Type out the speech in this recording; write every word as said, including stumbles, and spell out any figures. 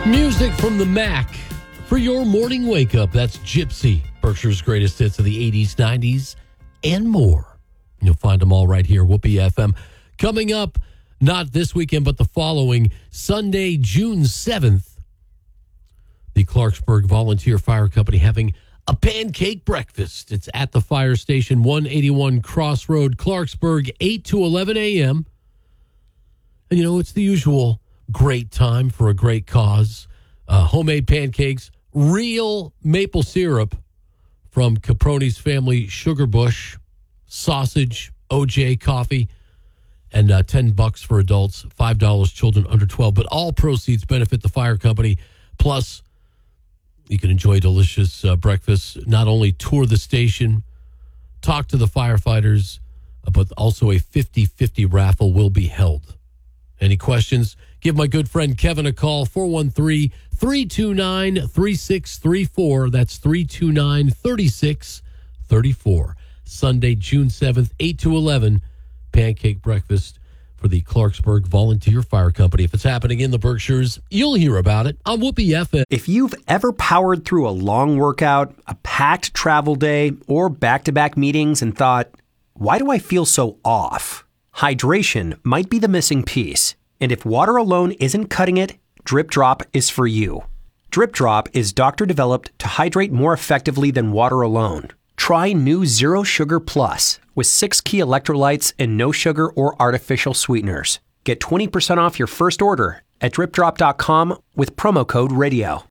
Music from the Mac for your morning wake up. That's Gypsy, Berkshire's greatest hits of the eighties, nineties, and more. You'll find them all right here, Whoopee F M. Coming up, not this weekend, but the following Sunday, June seventh, the Clarksburg Volunteer Fire Company having a pancake breakfast. It's at the fire station, one eighty-one Crossroad, Clarksburg, eight to eleven a.m. And, you know, it's the usual great time for a great cause. Uh, homemade pancakes, real maple syrup from Caproni's Family Sugar Bush, sausage, O J coffee, and uh, ten bucks for adults, five dollars children under twelve. But all proceeds benefit the fire company. Plus, you can enjoy delicious uh, breakfast, not only tour the station, talk to the firefighters, uh, but also a fifty-fifty raffle will be held. Any questions? Give my good friend Kevin a call, four one three, three two nine, three six three four. That's three two nine, three six three four. Sunday, June seventh, eight to eleven, pancake breakfast for the Clarksburg Volunteer Fire Company. If it's happening in the Berkshires, you'll hear about it on Whoopee F M. If you've ever powered through a long workout, a packed travel day, or back-to-back meetings and thought, why do I feel so off? Hydration might be the missing piece. And if water alone isn't cutting it, Drip Drop is for you. Drip Drop is doctor-developed to hydrate more effectively than water alone. Try new Zero Sugar Plus with six key electrolytes and no sugar or artificial sweeteners. Get twenty percent off your first order at drip drop dot com with promo code radio.